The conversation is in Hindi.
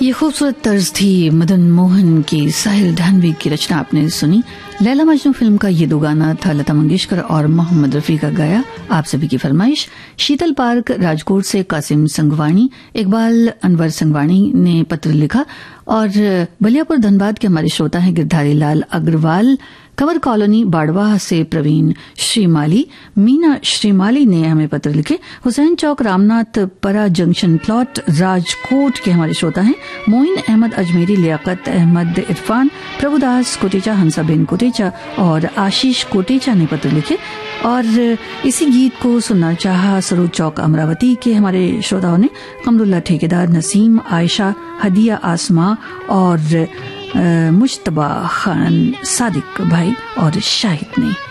ये खूबसूरत तर्ज थी मदन मोहन की। साहिल ढानवी की रचना आपने सुनी। लैला मजनू फिल्म का ये दो गाना था लता मंगेशकर और मोहम्मद रफी का गाया। आप सभी की फरमाइश। शीतल पार्क राजकोट से कासिम संगवाणी, इकबाल अनवर संगवाणी ने पत्र लिखा और बलियापुर धनबाद के हमारे श्रोता हैं गिरधारी लाल अग्रवाल। कंवर कॉलोनी बाड़वाह से प्रवीण श्रीमाली, मीना श्रीमाली ने हमें पत्र लिखे। हुसैन चौक रामनाथ परा जंक्शन प्लॉट राजकोट के हमारे श्रोता हैं मोइन अहमद अजमेरी, लियाकत अहमद इरफान, प्रभुदास कोटेचा, हंसाबेन कोटेचा और आशीष कोटेचा ने पत्र लिखे और इसी गीत को सुनना चाहा सरोज चौक अमरावती के हमारे श्रोताओं ने। कमरुल्ला ठेकेदार, नसीम, आयशा, हदिया आसमा और मुश्तबा खान, सादिक भाई और शाहिद ने।